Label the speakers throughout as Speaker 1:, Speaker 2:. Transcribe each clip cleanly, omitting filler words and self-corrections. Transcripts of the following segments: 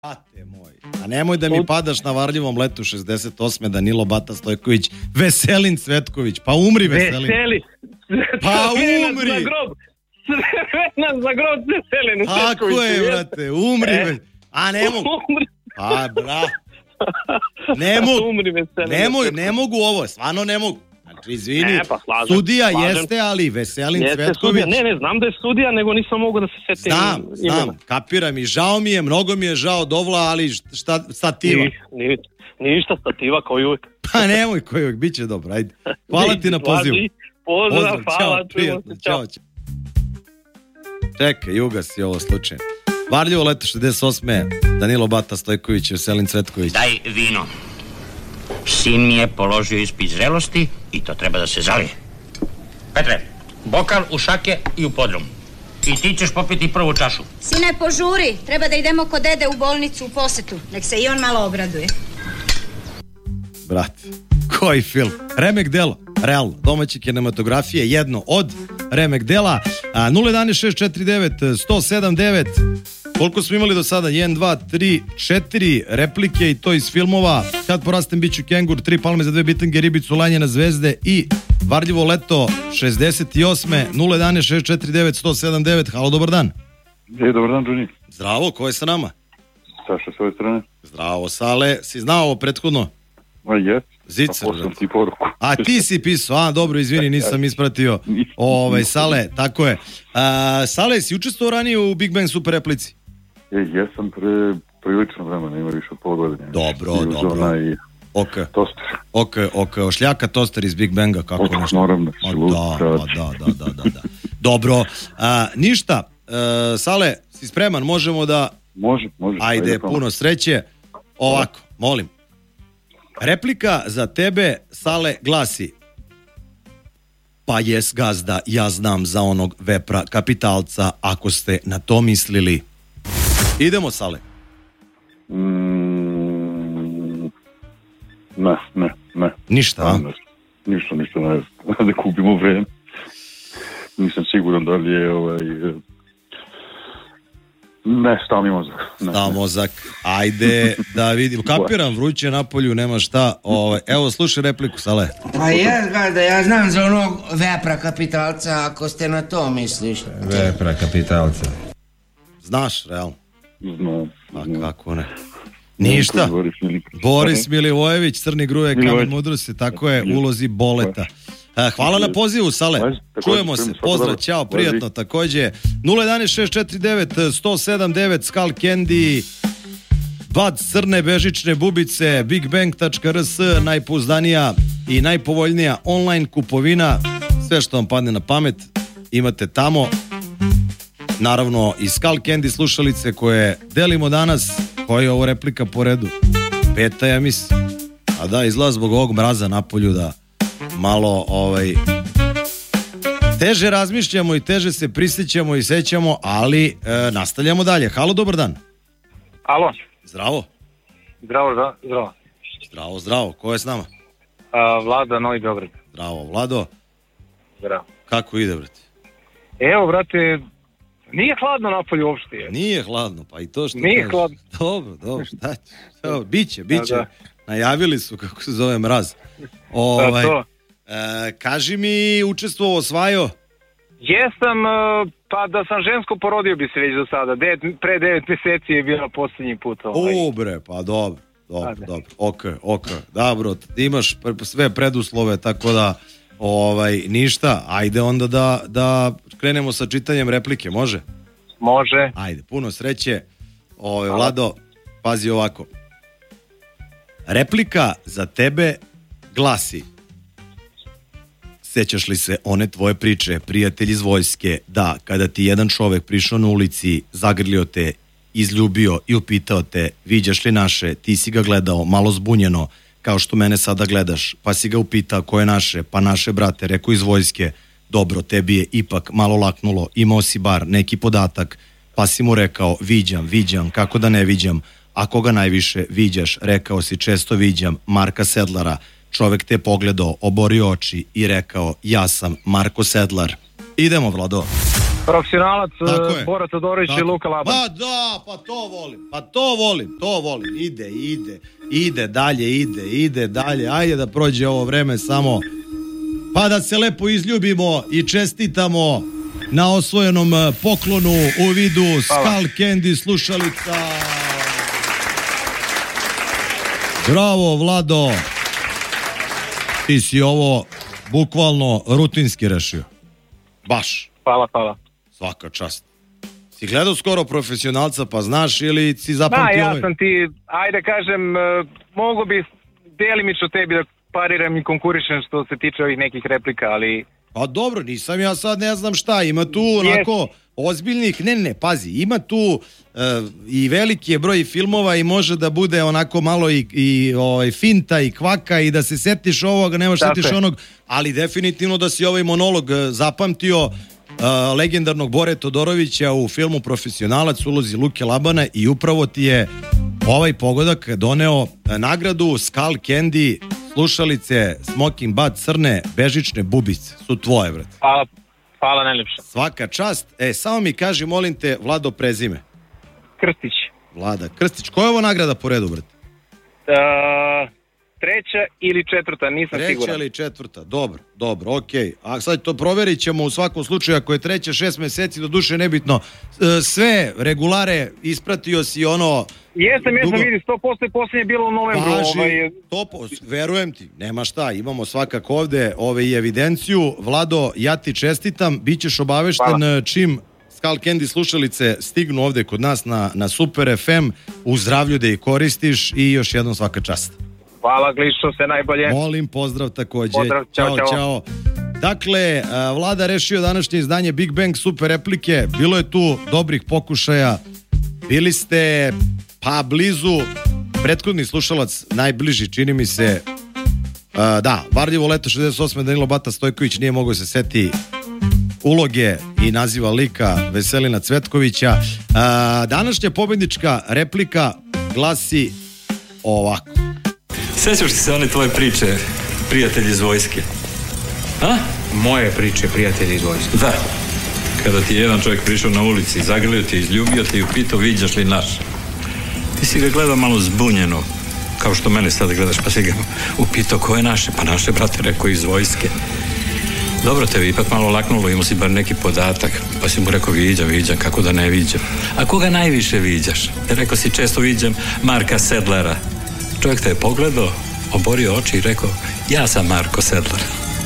Speaker 1: Brate moj, a nemoj da mi padaš na varljivom letu 68. Danilo Bata Stojković, Veselin Cvetković, pa umri Veselin. Pa umri!
Speaker 2: Za grob Veselinu Cvetkoviću.
Speaker 1: Tako je, brate, umri. A ne mogu. Pa, bra. Ne mogu ovo, stvarno ne mogu. Znači, izvini, sudija jeste, ali Veselin Cvetković...
Speaker 2: Ne, znam da je sudija, nego nisam mogu da se setim.
Speaker 1: Znam, kapiram i žao mi je, mnogo mi je žao Dovla, ali šta stativa?
Speaker 2: Ništa, stativa kao i uvijek.
Speaker 1: Pa nemoj kao i uvijek, bit će dobro, ajde. Hvala ti na pozivu.
Speaker 2: Pozdrav, hvala.
Speaker 1: Čao. Čekaj, Juga si ovo slučajno. Varljivo leto 68. Danilo Bata Stojković, Veselin Cvetković.
Speaker 3: Daj vino. Sin mi je položio ispit zrelosti i to treba da se zalije. Petre, bokal u šake i u podrum. I ti ćeš popiti prvu čašu.
Speaker 4: Sine, požuri, treba da idemo kod dede u bolnicu u posetu. Nek se i on malo obraduje.
Speaker 1: Brate, koji film? Remek delo, realno, domaće kinematografije, jedno od remek dela. 011-649-1079. Koliko smo imali do sada? 1, 2, 3, 4 replike i to iz filmova Kad porastem biću kengur, 3 palme za 2 bitange, ribicu lanjena zvezde i Varljivo leto 68. 011-649-1079. Halo, dobar dan.
Speaker 5: Dobar dan, Đuni.
Speaker 1: Zdravo, ko je sa nama?
Speaker 5: Saša s ove strane.
Speaker 1: Zdravo, Sale. Si znao ovo prethodno?
Speaker 5: Jes.
Speaker 1: Zicer.
Speaker 5: A poslom ti poruku.
Speaker 1: A ti si pisao, dobro, izvini, nisam ispratio. Sale, tako je. Sale, si učestvovao ranije u Big Bang Super replici?
Speaker 5: Jesam prilično vremena, ima više od pola godine.
Speaker 1: Dobro.
Speaker 5: Toster.
Speaker 1: Ok, ošljaka toster iz Big Banga, kako nešto?
Speaker 5: Naravno,
Speaker 1: da. Dobro, ništa, Sale, si spreman, možemo da...
Speaker 5: Može.
Speaker 1: Ajde, puno sreće. Ovako, molim. Replika za tebe, Sale, glasi: pa jes gazda, ja znam za onog vepra kapitalca, ako ste na to mislili. Idemo, Sale.
Speaker 5: Ne.
Speaker 1: Ništa, a?
Speaker 5: Ništa, ne. Da kupimo vreme. Nisam siguran da li je Ne, stav mi mozak.
Speaker 1: Stav mozak. Ajde da vidim. Kapiram, vruće napolju, nema šta. Evo, slušaj repliku, Sale.
Speaker 6: Pa da ja znam za onog vepra kapitalca, ako ste na to misliš.
Speaker 7: Vepra kapitalca.
Speaker 1: Znaš, realno?
Speaker 5: Znam.
Speaker 1: A kako ne? Ništa. Boris Milivojević, Crni gruje, kamen mudrosti, tako je, ulozi Boleta. Hvala na pozivu, Sale. Čujemo se. Pozdrav, ćao, prijatno takođe. 011-649-1079, Skal Candy, Bad crne bežične bubice, bigbang.rs, najpouzdanija i najpovoljnija online kupovina. Sve što vam padne na pamet imate tamo. Naravno i Skal Candy slušalice koje delimo danas. Koja je ovo replika po redu? 5. ja mislim. A da, izgleda zbog ovog mraza napolju da malo teže razmišljamo i teže se prisjećamo i sećamo, ali nastavljamo dalje. Halo, dobar dan.
Speaker 2: Alo.
Speaker 1: Zdravo. Zdravo. Ko je s nama?
Speaker 2: Vlada, Novi Beograd.
Speaker 1: Zdravo, Vlado.
Speaker 2: Zdravo.
Speaker 1: Kako ide, brate?
Speaker 2: Evo, brate, nije hladno napolju uopšte.
Speaker 1: Nije hladno, pa i to što
Speaker 2: nije
Speaker 1: kažeš.
Speaker 2: Hladno.
Speaker 1: Dobro, šta će? Biće. Da. Najavili su, kako se zove, mraz. Kaži mi, učestvovao, osvajao?
Speaker 2: Jesam, pa da sam žensko porodio bi se već do sada. Pre 9 meseci je bilo posljednji put.
Speaker 1: Bre, pa dobro. Ok. Dobro, imaš sve preduslove, tako da ništa. Ajde onda da krenemo sa čitanjem replike, može?
Speaker 2: Može.
Speaker 1: Ajde, puno sreće. Vlado, pazi ovako. Replika za tebe glasi: sećaš li se one tvoje priče, prijatelj iz vojske, da kada ti jedan čovek prišao na ulici, zagrlio te, izljubio i upitao te: viđaš li naše? Ti si ga gledao malo zbunjeno, kao što mene sada gledaš, pa si ga upitao ko je naše? Pa naše, brate, rekao iz vojske. Dobro, tebi je ipak malo laknulo, imao si bar neki podatak, pa si mu rekao: viđam, kako da ne viđam? A koga najviše viđaš? Rekao si: često viđam Marka Sedlara. Čovek te pogledao, oborio oči i rekao: ja sam Marko Sedlar. Idemo, Vlado.
Speaker 2: Profesionalac, Bora Todorović i Luka Laban.
Speaker 1: Pa da, pa to volim. Ide dalje. Ajde da prođe ovo vreme samo, pa da se lepo izljubimo i čestitamo na osvojenom poklonu u vidu Skull Candy slušalica. Bravo, Vlado. Ti si ovo bukvalno rutinski rešio. Baš.
Speaker 2: Hvala.
Speaker 1: Svaka čast. Si gledao skoro Profesionalca, pa znaš, ili si zapamtio
Speaker 2: ja sam ti, ajde kažem, mogu bi delimično tebi da pariram i konkurišem što se tiče ovih nekih replika, ali...
Speaker 1: Pa dobro, nisam ja sad ne znam šta, ima tu onako ozbiljnih, ne, pazi, ima tu i veliki je broj filmova i može da bude onako malo i finta i kvaka i da se setiš ovoga, nemaš setiš onog, ali definitivno da si ovaj monolog zapamtio legendarnog Bore Todorovića u filmu Profesionalac, ulozi Luke Labana, i upravo ti je ovaj pogodak doneo nagradu Skull Candy slušalice Smoking Bad crne bežične bubice su tvoje, brate.
Speaker 2: Hvala najljepše.
Speaker 1: Svaka čast. Samo mi kaži, molim te, Vlado, prezime.
Speaker 2: Krstić.
Speaker 1: Vlada Krstić. Koja je ovo nagrada po redu, brate?
Speaker 2: Treća ili četvrta, nisam siguran.
Speaker 1: Treća ili četvrta, dobro, okej. A sad to proverit ćemo u svakom slučaju, ako je treća 6 meseci, do duše nebitno. Sve regulare ispratio si ono...
Speaker 2: Jesam, vidi, 100% je posljednje bilo u novembru.
Speaker 1: Verujem ti, nema šta, imamo svakako ovde i evidenciju. Vlado, ja ti čestitam, bit ćeš obavešten čim Skull Candy slušalice stignu ovde kod nas na Super FM, u zdravlju da ih koristiš i još jednom svaka čast.
Speaker 2: Hvala, Glišo, sve najbolje.
Speaker 1: Molim, pozdrav takođe.
Speaker 2: Pozdrav, ćao.
Speaker 1: Dakle, Vlada rešio današnje izdanje Big Bang Super replike. Bilo je tu dobrih pokušaja. Bili ste pa blizu. Prethodni slušalac, najbliži, čini mi se, Varljivo leto 68. Danilo Bata Stojković nije mogao se seti uloge i naziva lika Veselina Cvetkovića. Današnja pobednička replika glasi ovako.
Speaker 7: Sećaš se one tvoje priče, prijatelji iz vojske? A?
Speaker 8: Moje priče, prijatelji iz vojske?
Speaker 7: Da. Kada ti je jedan čovjek prišao na ulici, zagrlio te, izljubio te i upitao, viđaš li naš? Ti si ga gledao malo zbunjeno, kao što mene sad gledaš, pa si ga upitao ko je naše? Pa naše, brate, rekao, iz vojske. Dobro, te ipak malo laknulo, imao si bar neki podatak, pa si mu rekao, viđam, kako da ne viđam. A koga najviše viđaš? Rekao si, često viđam Marka Sedlera. Čovjek te je pogledao, oborio oči i rekao, ja sam Marko Sedler.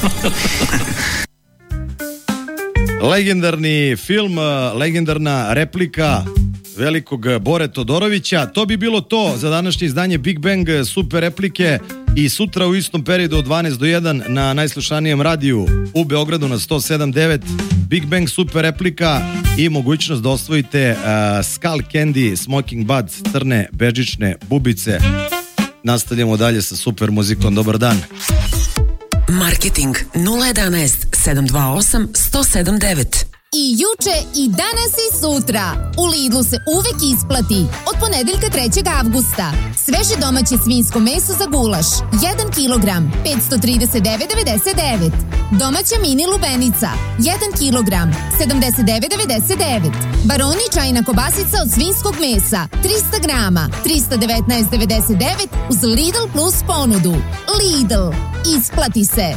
Speaker 1: Legendarni film, legendarna replika velikog Bore Todorovića. To bi bilo to za današnje izdanje Big Bang Super replike, i sutra u istom periodu od 12 do 1 na najslušanijem radiju u Beogradu na 107.9 Big Bang Super replika i mogućnost da osvojite Skull Candy Smoking Bad crne bežične bubice. Nastavljamo dalje sa super muzikom. Dobar dan.
Speaker 9: Marketing 011 728 107.9.
Speaker 10: I juče, i danas, i sutra. U Lidlu se uvek isplati. Od ponedeljka 3. avgusta. Sveže domaće svinjsko meso za gulaš. 1 kilogram, 539,99. Domaća mini lubenica. 1 kilogram, 79,99. Baroni čajna kobasica od svinjskog mesa. 300 grama, 319,99 uz Lidl Plus ponudu. Lidl. Isplati se.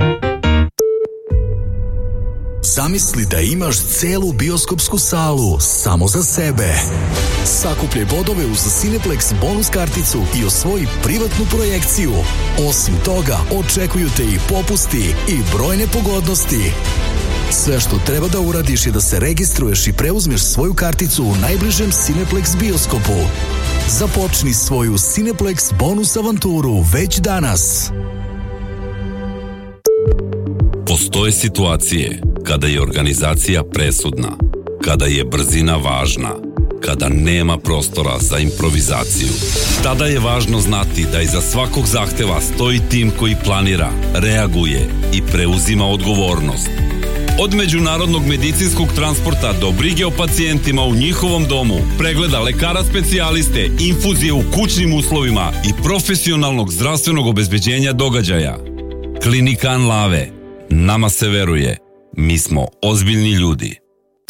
Speaker 11: Zamisli da imaš celu bioskopsku salu samo za sebe. Sakupljaj bodove uz Cineplex bonus karticu i osvoji privatnu projekciju. Osim toga, očekuju te i popusti i brojne pogodnosti. Sve što treba da uradiš je da se registruješ i preuzmeš svoju karticu u najbližem Cineplex bioskopu. Započni svoju Cineplex bonus avanturu već danas.
Speaker 12: Postoje situacije kada je organizacija presudna, kada je brzina važna, kada nema prostora za improvizaciju. Tada je važno znati da iza svakog zahteva stoji tim koji planira, reaguje i preuzima odgovornost. Od međunarodnog medicinskog transporta do brige o pacijentima u njihovom domu, pregleda lekara specijaliste, infuzije u kućnim uslovima i profesionalnog zdravstvenog obezbeđenja događaja. Klinika Anlave. Nama se veruje. Mi smo ozbiljni ljudi.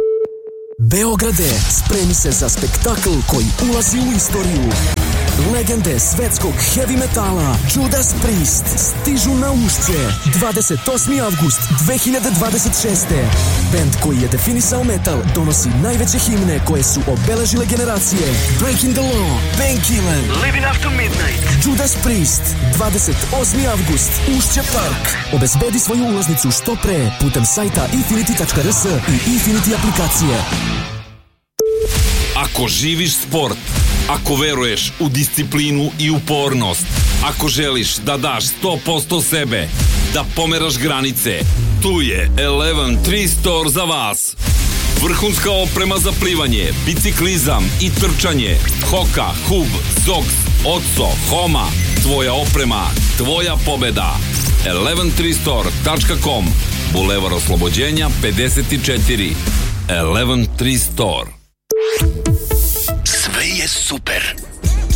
Speaker 11: Beograde, spremi se za spektakl koji ulazi u istoriju. Legende svetskog heavy metala Judas Priest stižu na Ušće 28. avgust 2026. Band koji je definisao metal donosi najveće himne koje su obeležile generacije. Breaking the Law, Painkiller, Living After Midnight. Judas Priest 28. avgust Ušće Park. Obezbedi svoju ulaznicu što pre putem sajta infinity.rs i Infinity aplikacije.
Speaker 12: Ako živiš sport, ako veruješ u disciplinu i upornost, ako želiš da daš 100% sebe, da pomeraš granice, tu je 11 Store za vas. Vrhunska oprema za plivanje, biciklizam i trčanje, Hoka, Hub, Zox, Otso, Homa, tvoja oprema, tvoja pobeda. 113store.com, Bulevar Oslobođenja 54. 11 Store.
Speaker 11: Sve je super.